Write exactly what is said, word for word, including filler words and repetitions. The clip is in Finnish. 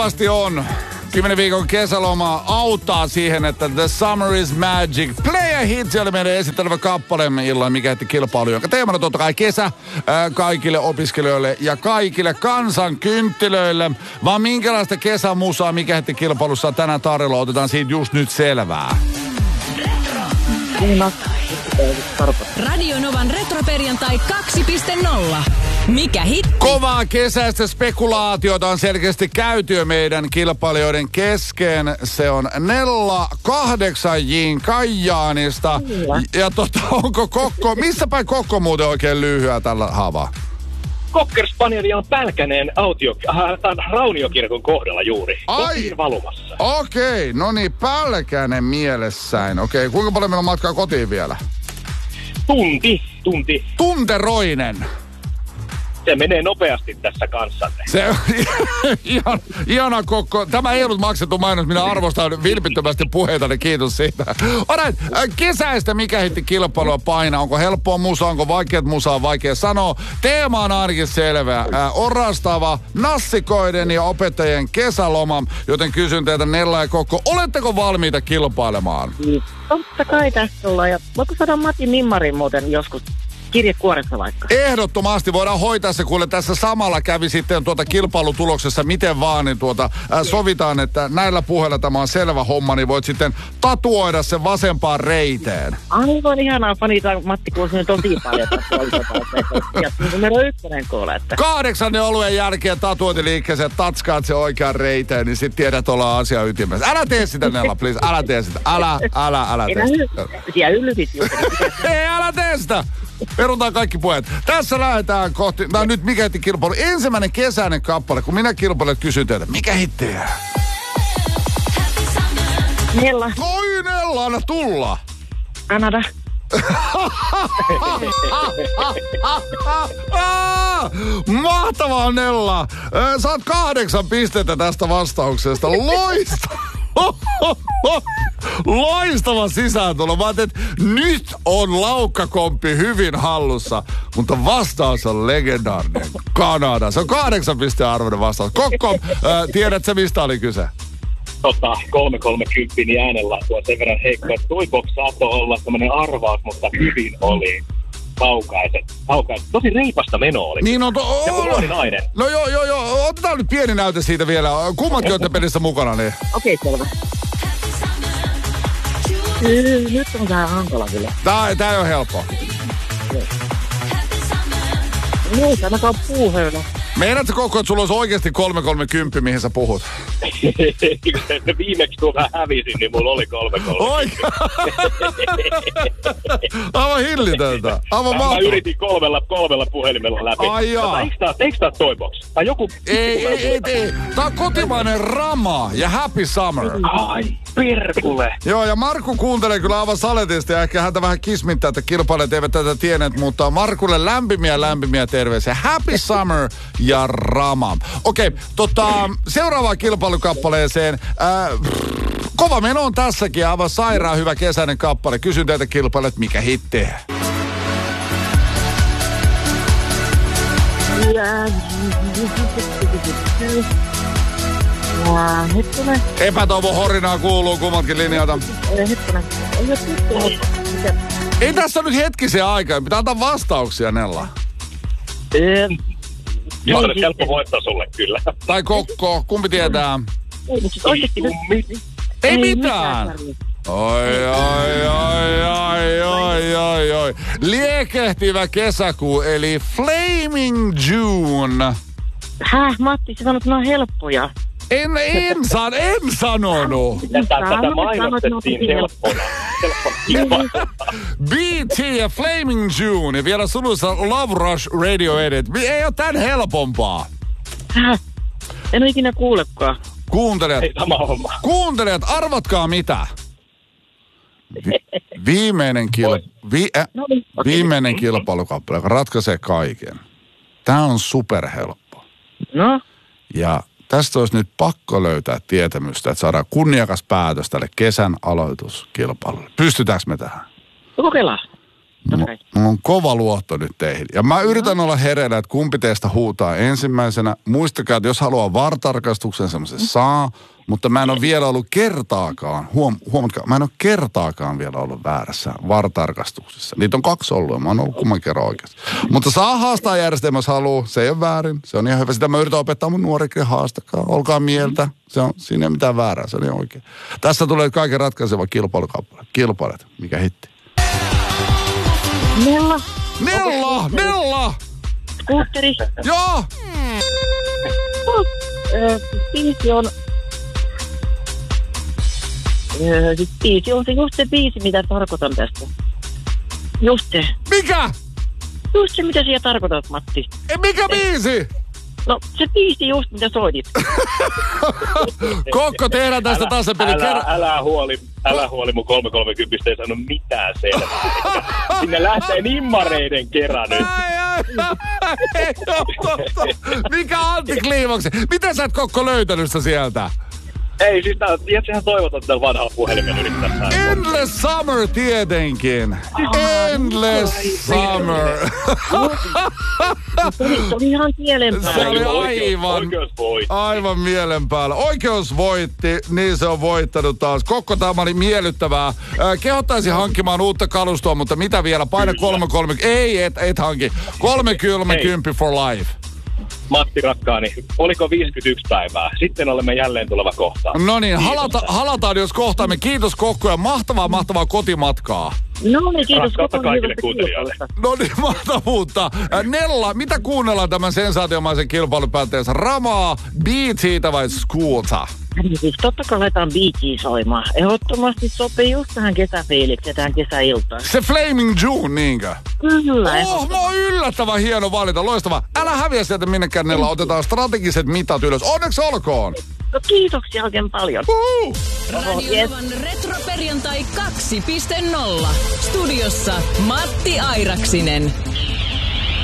Asti on. Kymmenen viikon kesäloma auttaa siihen, että The Summer is Magic. Play a Hit, oli meidän esittelevä kappaleemme illan, mikä heti kilpailu, jonka teemana totta kai kesä ää, kaikille opiskelijoille ja kaikille kansankynttilöille. Vaan minkälaista kesämusaa, mikä heti kilpailussa tänään tarjolla, otetaan siitä just nyt selvää. Radio Novan retroperjantai kaksi piste nolla. Mikä hitti? Kovaa kesäistä spekulaatiota on selkeästi käyty jo meidän kilpailijoiden kesken. Se on Nella kahdeksan J:n Kajaanista. Ja tota, onko Kokko, missä päin Kokko muuten oikein lyhyä tällä haavaa? Kokkerspanieli on Pälkäneen autio, äh, Rauniokirkon kohdalla juuri. Ai, kotiin valumassa. Okei, okay, no niin, Pälkänen mielessäin. Okei, okay, kuinka paljon meillä on matkaa kotiin vielä? Tunti, tunti. Tunteroinen. Se menee nopeasti tässä kanssanne. Se on ihan, ihana Kokko. Tämä ei ollut maksettu mainos. Minä arvostan vilpittömästi puheitani. Kiitos siitä. Alright, kesäistä mikä hitti kilpailua painaa? Onko helppoa musaa? Onko vaikeat musaa? On vaikea sanoa. Teema on ainakin selvä. Äh, orastava, nassikoiden ja opettajien kesäloma. Joten kysyn teiltä Nella ja Kokko. Oletteko valmiita kilpailemaan? Totta kai tässä ollaan. Ja voitko saada Matti Mimmarin muuten joskus kirjekuoressa vaikka? Ehdottomasti voidaan hoitaa se, kuule tässä samalla kävi sitten tuota kilpailutuloksessa miten vaan, niin tuota ää, sovitaan, että näillä puheilla tämä on selvä homma, niin voit sitten tatuoida sen vasempaan reiteen. Aivan ihanaa, fanitaan Matti Kuusinen tosi paljon tässä olikotausessa. Ja numero ykkönen kuule, että Kahdeksannen oluen jälkeen tatuointiliikkeeseen tatskaat se oikean reiteen, niin sit tiedät olla asia ytimessä. Älä tee sitä, Nella, please, älä tee sitä. Älä, älä, älä tee sitä. Siellä yllytit juuri. Ei, älä tee sitä. Perutaan kaikki puheet. Tässä lähdetään kohti, tämä on nyt mikä hitti kilpailu. Ensimmäinen kesäinen kappale, kun minä kilpailen, kysyn teiltä, mikä hittiä? Nella. Oi Nella, anna tulla. Kanada. Mahtavaa Nella. Saat kahdeksan pistettä tästä vastauksesta. Loistava. Loistava sisääntulo. Mä ajattelin, että nyt on laukkakomppi hyvin hallussa, mutta vastaus on legendaarinen. Kanada. Se on kahdeksan pisteen arvoinen vastaus. Kokko, ää, tiedätkö mistä oli kyse? Tota, kolme kolmekymmentä niin äänenlasku on sen verran heikko, että tuiko saattoi olla tämmönen arvaus, mutta hyvin oli. Kaukaiset, kaukaiset. Tosi reipasta menoa oli. Niin on to- ja nuori nainen. No joo, joo, joo. Otetaan nyt pieni näyte siitä vielä. Kummatkin olette pelissä mukana, niin. Okei, okay, selvä. Nyt on vähän hankala kyllä. Tää, tää ei ole helppoa. Joo, ainakaan puuhöylä. Meinaatko Kokko, että sulla olisi oikeasti kolme kolmekymmentä, mihin sä puhut? Viimeksi kun mä hävisin, niin mulla oli kolme kolmekymmentä. Aivan hillitöntä. Aivan mahtavaa. Mä yritin kolmella, kolmella puhelimella läpi. Ai jaa. Eikö tää, eikö tää Toybox? Tai joku... Ei, ei, ei, ei. Tää on kotimainen Rama ja Happy Summer. Ai, perkule. Joo, ja Markku kuuntelee kyllä aivan saletisti ja ehkä häntä vähän kismittää, että kilpailijat eivät tätä tienneet, mutta Markulle lämpimiä, lämpimiä terveisiä. Happy Summer ja Rama. Okei, okay, tota, seuraavaan kilpailukappaleeseen. Äh, kova meno on tässäkin, aivan sairaan hyvä kesäinen kappale. Kysyn teitä kilpailijat, mikä hitti? Ja hetkinen. Epätoivon horinaa kuuluu kummatkin linjalta. Hetkinen. Ei tässä ole nyt hetkisen aikaa, pitää antaa vastauksia, Nella. Ehm. Mä olen helppo voittaa sulle kyllä. Tai Kokko, kumpi tietää? Oikeesti nyt. Ei mitään. Oi, oi, oi, oi, oi, oi, oi. Liekehtivä kesäkuu, eli Flaming June. Häh, Matti, sä sanot, että ne on helppoja. En, en, san, en sanonut. Tätä, tätä mainostettiin helppona. B T ja Flaming June ja vielä sulussa Love Rush Radio Edit. Ei ole tän helpompaa. Häh? En ole ikinä kuulekaan. Kuuntelijat, Ei sama homma. kuuntelijat, arvatkaa mitä? Vi- viimeinen, kil, vi, äh, viimeinen kilpailukappale, joka ratkaisee kaiken. Tää on superhelppo. No? Ja tästä olisi nyt pakko löytää tietämystä, että saadaan kunniakas päätös tälle kesän aloituskilpailulle. Pystytäänkö me tähän? Kokeillaan. totta kai. Mulla on kova luotto nyt teihin. Ja mä yritän olla hereillä, että kumpi teistä huutaa ensimmäisenä. Muistakaa, että jos haluaa VAR-tarkastuksen, semmoisen saa. Mutta mä en ole vielä ollut kertaakaan, huom, huomatkaa, mä en ole kertaakaan vielä ollut väärässä VAR-tarkastuksessa. Niitä on kaksi ollut ja mä oon ollut kumman kerran oikeasti. Mutta saa haastaa järjestelmässä haluu, se ei ole väärin, se on ihan hyvä. Sitä mä yritän opettaa mun nuorille, haastakaa, olkaa mieltä, se on, siinä ei ole mitään väärää, se on ihan oikein. Tässä tulee kaiken ratkaiseva kilpailukappale. Kilpailet, mikä hitti? Nella. Nella, Nella! Skuutteri. Joo! Biisi on... Öö, siis biisi on se just se biisi, mitä tarkoitan tästä. Just se. Mikä? Just se, mitä siellä tarkoitat, Matti. E, mikä biisi? No, se biisi just, mitä soitit. Kokko, tehdään tästä tasapeli. Älä, älä, älä huoli, älä huoli, mun kolme kolmekymmentä ei saanut mitään selvää. Sinne lähtee nimmareiden kerran nyt. Ai, ai, ai, mikä antikliimaksi? Miten sä et, Kokko, löytänyt sitä sieltä? Ei, siis tää, sehän toivotaan tällä vanhalla puhelimella yrittää. Endless Summer tietenkin. Endless Summer. Se oli ihan mielen päällä. Se oli aivan, aivan mielen päällä. Oikeus voitti, niin se on voittanut taas. Kokko, tämä oli miellyttävää. Kehottaisin hankkimaan uutta kalustoa, mutta mitä vielä? Paina kolme kolme. Ei, et, et hanki. Kolme kymmentä for life. Matti rakkaani, oliko viisikymmentäyksi päivää? Sitten olemme jälleen tuleva kohtaan. No niin, halata, halataan jos kohtaamme. Kiitos Kokko ja mahtavaa, mahtavaa kotimatkaa. No niin, kiitos. Rakkautta kaikille kuuntelijoille. No niin, mahtavuutta. Nella, mitä kuunnellaan tämän sensaatiomaisen kilpailun päätteessä? Ramaa, Beatsiitä vai Schoolta? Siis totta kai laitetaan Beatsiä soimaan. Ehdottomasti sopii just tähän kesäfiilikseen, tähän kesäiltaan. Se Flaming June, niinkö? Kyllä. Oh, mä oon yllättävän hieno valita, loistava. Älä häviä sieltä minnekään, Nella. Otetaan strategiset mitat ylös. Onneksi olkoon. No kiitoksia oikein paljon. Uhu. Radio Novan retroperjantai kaksi piste nolla. Studiossa Matti Airaksinen.